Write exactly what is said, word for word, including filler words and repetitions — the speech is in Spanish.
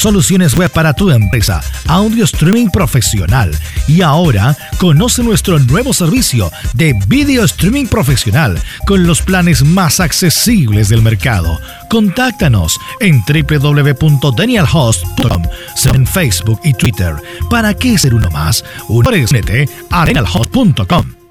soluciones web para tu empresa, audio streaming profesional. Y ahora, conoce nuestro nuevo servicio de video streaming profesional con los planes más accesibles del mercado. Contáctanos en doble u doble u doble u punto daniel host punto com, en Facebook y Twitter. ¿Para qué ser uno más? Únete a daniel host punto com.